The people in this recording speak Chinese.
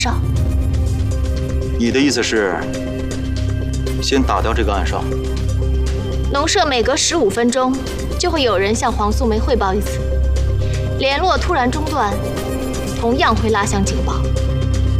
少。 你的意思是，先打掉这个暗哨？ 农舍每隔15分钟就会有人向黄素梅汇报一次，联络突然中断，同样会拉响警报。